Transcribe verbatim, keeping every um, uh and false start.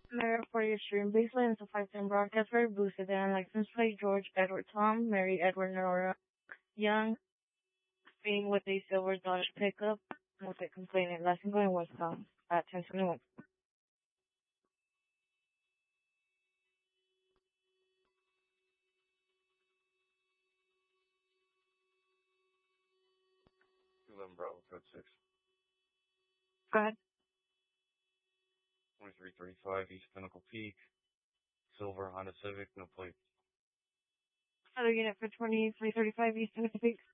Merit for your stream. Baseline is a five-time broadcast very boosted and unlicensed play George Edward Tom, Mary Edward Nora Young, Spain with a silver Dodge pickup, multi complaining, lesson going westbound at ten twenty-one. eleven Bravo, code six. Go ahead. twenty-three thirty-five East Pinnacle Peak. Silver Honda Civic, no plate. Other unit for twenty-three thirty-five East Pinnacle Peak.